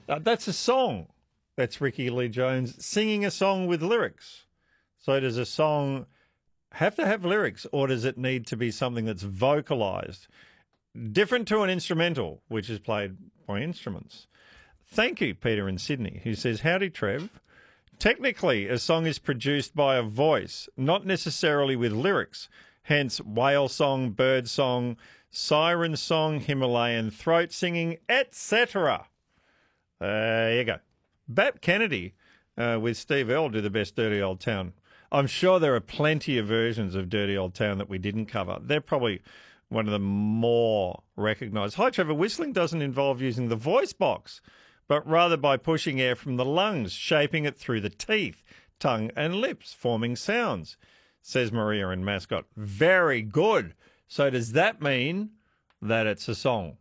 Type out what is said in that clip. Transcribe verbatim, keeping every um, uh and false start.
Uh, that's a song. That's Ricky Lee Jones singing a song with lyrics. So does a song have to have lyrics, or does it need to be something that's vocalised? Different to an instrumental, which is played by instruments. Thank you, Peter in Sydney, who says, howdy, Trev. Technically, a song is produced by a voice, not necessarily with lyrics. Hence, whale song, bird song, siren song, Himalayan throat singing, et cetera. There you go. Bap Kennedy uh, with Steve Earle do the best Dirty Old Town. I'm sure there are plenty of versions of Dirty Old Town that we didn't cover. They're probably one of the more recognised. Hi, Trevor. Whistling doesn't involve using the voice box, but rather by pushing air from the lungs, shaping it through the teeth, tongue and lips, forming sounds, says Maria in Mascot. Very good. So does that mean that it's a song?